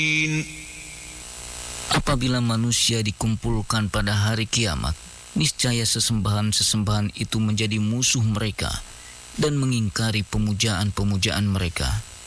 Apabila manusia dikumpulkan pada hari kiamat, niscaya sesembahan-sesembahan itu menjadi musuh mereka dan mengingkari pemujaan-pemujaan mereka.